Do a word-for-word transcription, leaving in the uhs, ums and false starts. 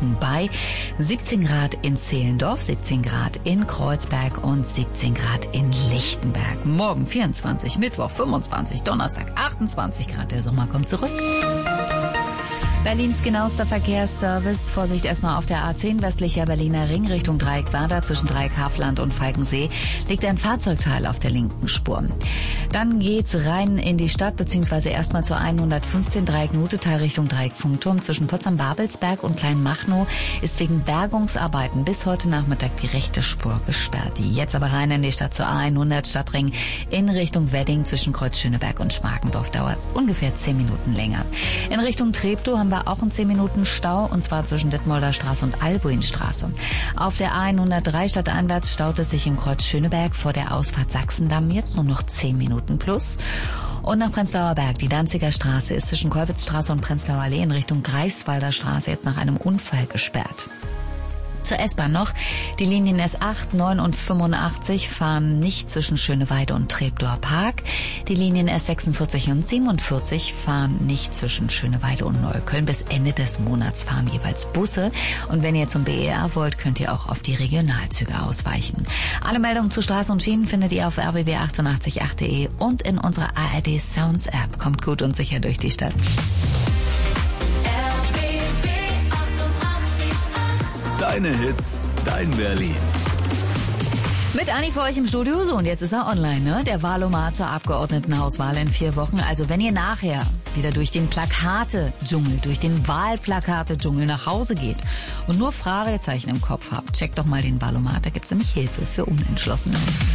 Regen bei siebzehn Grad in Zehlendorf, siebzehn Grad in Kreuzberg und siebzehn Grad in Lichtenberg. Morgen vierundzwanzig, Mittwoch fünfundzwanzig, Donnerstag achtundzwanzig Grad. Der Sommer kommt zurück. Berlins genauester Verkehrsservice. Vorsicht erstmal auf der A zehn westlicher Berliner Ring Richtung Dreieck-Werder. Zwischen Dreieck-Hafland und Falkensee liegt ein Fahrzeugteil auf der linken Spur. Dann geht's rein in die Stadt, beziehungsweise erstmal zur hundertfünfzehn Dreieck-Nutetal Richtung Dreieck-Funkturm. Zwischen Potsdam-Babelsberg und Kleinmachnow ist wegen Bergungsarbeiten bis heute Nachmittag die rechte Spur gesperrt. Jetzt aber rein in die Stadt zur A hundert Stadtring in Richtung Wedding. Zwischen Kreuz Schöneberg und Schmargendorf dauert es ungefähr zehn Minuten länger. In Richtung Treptow haben wir auch in zehn Minuten Stau, und zwar zwischen Detmolder Straße und Albuinstraße. Auf der A hundertdrei stadteinwärts staut es sich im Kreuz Schöneberg vor der Ausfahrt Sachsendamm jetzt nur noch zehn Minuten plus. Und nach Prenzlauer Berg, die Danziger Straße ist zwischen Kollwitzstraße und Prenzlauer Allee in Richtung Greifswalder Straße jetzt nach einem Unfall gesperrt. Zur S-Bahn noch. Die Linien S acht, neun und fünfundachtzig fahren nicht zwischen Schöneweide und Treptower Park. Die Linien S sechsundvierzig und siebenundvierzig fahren nicht zwischen Schöneweide und Neukölln. Bis Ende des Monats fahren jeweils Busse. Und wenn ihr zum B E R wollt, könnt ihr auch auf die Regionalzüge ausweichen. Alle Meldungen zu Straßen und Schienen findet ihr auf r b b achtundachtzig punkt acht punkt de und in unserer A R D Sounds App. Kommt gut und sicher durch die Stadt. Deine Hits, dein Berlin. Mit Anni für euch im Studio. So, und jetzt ist er online, ne? Der Wahlomat zur Abgeordnetenhauswahl in vier Wochen. Also wenn ihr nachher wieder durch den Plakate-Dschungel, durch den Wahlplakate-Dschungel nach Hause geht und nur Fragezeichen im Kopf habt, checkt doch mal den Wahlomat. Da gibt's nämlich Hilfe für Unentschlossene.